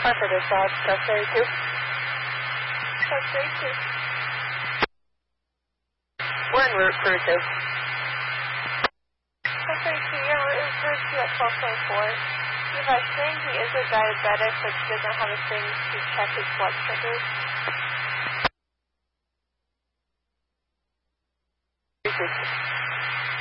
For this lodge, South 32. South 32. We're en route for 2. South 32, yeah, we're in route to at 12.4. He has saying he is a diabetic, but he doesn't have a thing to check his blood sugar. 360.